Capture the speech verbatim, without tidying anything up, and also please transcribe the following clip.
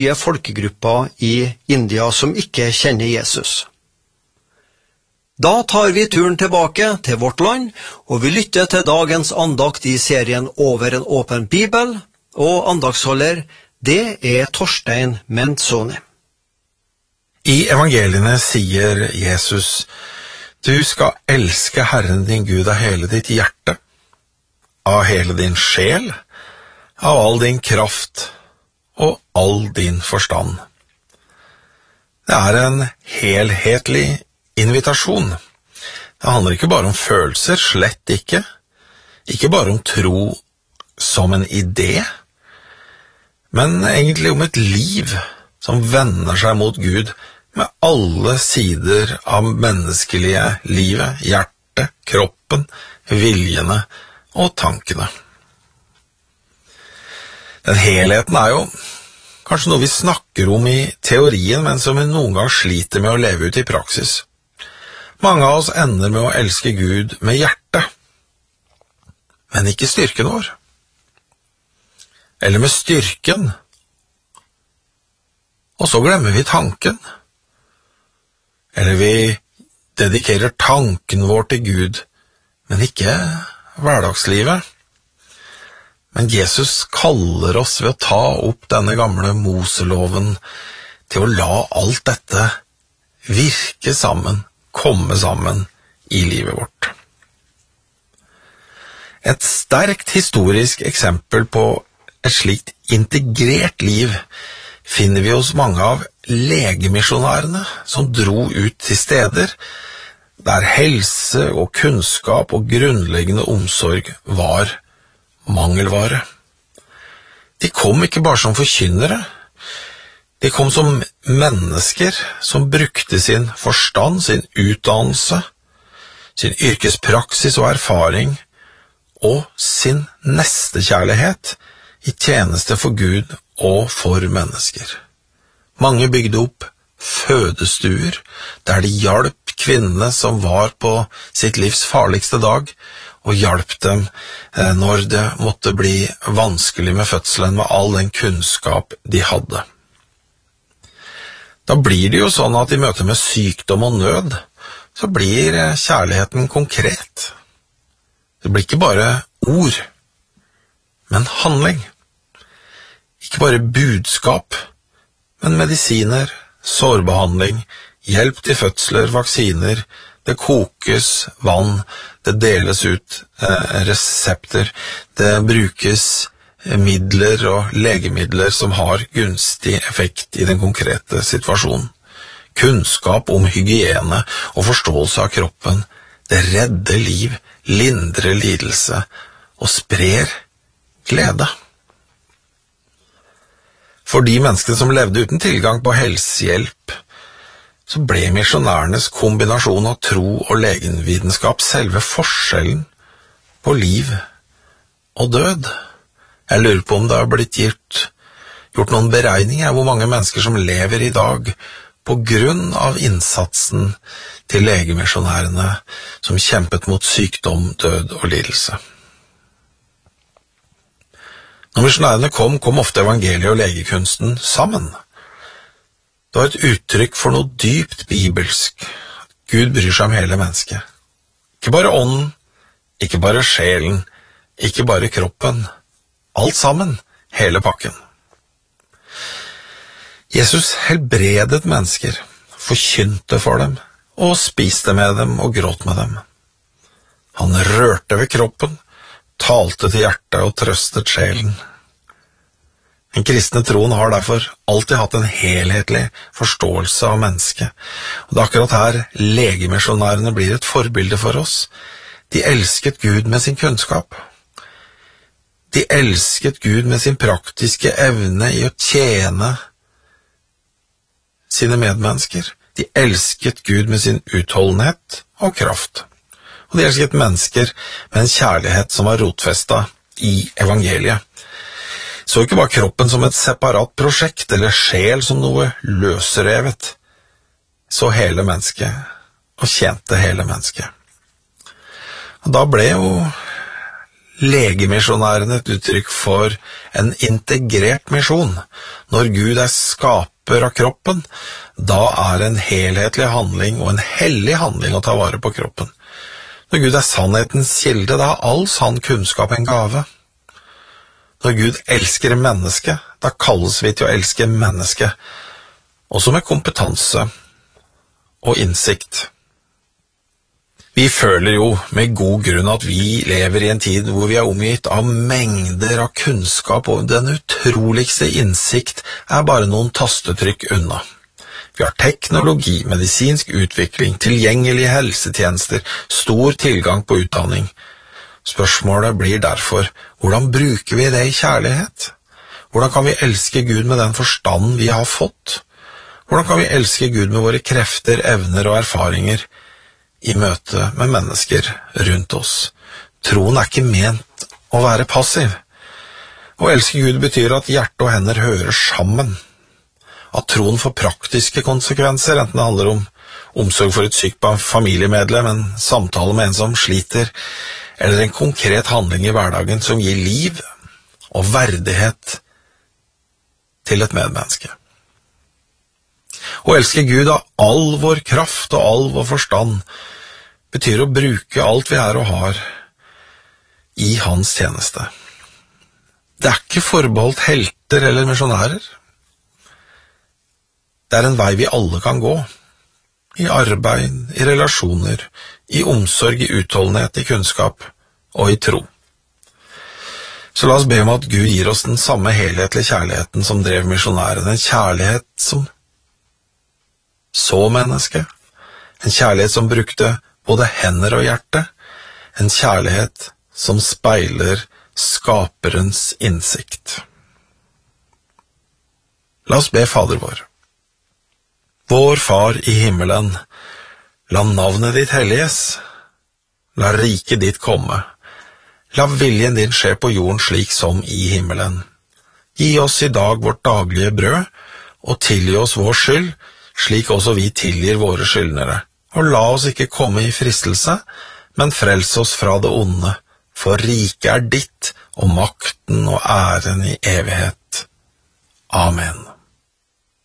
folkegrupper i India som ikke kjenner Jesus. Da tar vi turen tilbake til vårt land, og vi lytter til dagens andakt i serien Over en åpen bibel, og andaktsholder, det er Torstein Mentzoni. I evangeliene sier Jesus, du skal elske Herren din Gud av hele ditt hjerte, av hele din sjel, av all din kraft og all din forstand. Det er en helhetlig invitasjon. Det handler ikke bare om følelser, slett ikke. Ikke bare om tro som en idé, men egentlig om et liv som vender seg mot Gud med alle sider av menneskelige livet, hjertet, kroppen, viljene og tankene. Den helheten er jo kanskje noe vi snakker om i teorien, men som vi noen gang sliter med å leve ut i praksis. Mange av oss ender med å elske Gud med hjertet, men ikke styrken vår. Eller med styrken. Og så glemmer vi tanken. Eller vi dedikerer tanken vår til Gud, men ikke hverdagslivet. Men Jesus kaller oss ved å ta opp denne gamle Moseloven til å la alt dette virke sammen, komme sammen i livet vårt. Et sterkt historisk eksempel på et slikt integrert liv finner vi hos mange av legemisjonærene som dro ut til steder der helse og kunnskap og grunnleggende omsorg var mangelvare. De kom ikke bare som forkynnere, de kom som mennesker som brukte sin forstand, sin utdannelse, sin yrkespraksis og erfaring, og sin nestekjærlighet i tjeneste for Gud og for mennesker. Mange bygde opp fødestuer, der de hjalp kvinnene som var på sitt livs farligste dag, og hjalp dem når det måtte bli vanskelig med fødselen med all den kunnskap de hadde. Da blir det jo sånn at i møte med sykdom og nød, så blir kjærligheten konkret. Det blir ikke bare ord, men handling. Ikke bare budskap, men medisiner, sårbehandling, hjelp til fødsler, vaksiner, det kokes vann, det deles ut eh, resepter, det brukes midler og legemidler som har gunstig effekt i den konkrete situasjonen. Kunnskap om hygiene og forståelse av kroppen, det redder liv, lindrer lidelse og sprer glede. For de menneskene som levde uten tilgang på helsehjelp, så ble misjonærenes kombinasjon av tro og legenvitenskap selve forskjellen på liv og død. Jeg lurer på om det har blitt gjort, gjort noen beregninger hvor mange mennesker som lever i dag på grunn av innsatsen til legemisjonærene som kjempet mot sykdom, død og lidelse. Når misjonærene kom, kom ofte evangeliet og legekunsten sammen. Det var et uttrykk for noe dypt bibelsk. Gud bryr seg om hele mennesket. Ikke bare ånden, ikke bare sjelen, ikke bare kroppen. Alt sammen, hele pakken. Jesus helbredet mennesker, forkynte for dem, og spiste med dem og gråt med dem. Han rørte ved kroppen, talte til hjertet og trøstet sjelen. Den kristne troen har derfor alltid hatt en helhetlig forståelse av mennesket. Og det er akkurat her legemisjonærene blir et forbilde for oss. De elsket Gud med sin kunnskap. De elsket Gud med sin praktiske evne i å tjene sine medmennesker. De elsket Gud med sin utholdenhet og kraft. Og de elsket mennesker med en kjærlighet som var rotfestet i evangeliet. Så ikke bare kroppen som et separat prosjekt, eller sjel som noe løsrevet. Så hele mennesket, og tjente hele mennesket. Og da ble jo legemisjonæren et uttrykk for en integrert misjon. Når Gud er skaper av kroppen, da er en helhetlig handling og en hellig handling å ta vare på kroppen. Når Gud er sannhetens kilde, da er all sann kunnskap en gave. Når Gud elsker mennesket, da kalles vi til å elske mennesket, også med kompetanse og innsikt. Vi føler jo med god grunn at vi lever i en tid hvor vi er omgitt av mengder av kunnskap, og den utroligste innsikt er bare noen tastetrykk unna. Vi har teknologi, medisinsk utvikling, tilgjengelige helsetjenester, stor tilgang på utdanning. Spørsmålet blir derfor, hvordan bruker vi det i kjærlighet? Hvordan kan vi elske Gud med den forstand vi har fått? Hvordan kan vi elske Gud med våre krefter, evner og erfaringer i møte med mennesker rundt oss? Troen er ikke ment å være passiv. Å elske Gud betyr at hjerte og hender hører sammen. At troen får praktiske konsekvenser, enten det handler om omsorg for et sykt familiemedlem, en samtale med en som sliter, eller en konkret handling i hverdagen som gir liv og verdighet til et medmenneske. Å elske Gud av all vår kraft og all vår forstand betyr å bruke alt vi er og har i hans tjeneste. Det er ikke forbeholdt helter eller misjonærer. Det er en vei vi alle kan gå, i arbeid, i relasjoner, i omsorg, i utholdenhet, i kunnskap og i tro. Så la oss be om at Gud gir oss den samme helhetlige kjærligheten som drev misjonæren, en kjærlighet som så mennesket, en kjærlighet som brukte både hender og hjerte, en kjærlighet som speiler skaperens innsikt. La oss be Fader vår. Vår Far i himmelen, la navnet ditt helliges, la riket ditt komme, la viljen din skje på jorden slik som i himmelen. Gi oss i dag vårt daglige brød, og tilgi oss vår skyld, slik også vi tilgir våre skyldnere. Og la oss ikke komme i fristelse, men frels oss fra det onde, for riket er ditt, og makten og æren i evighet. Amen.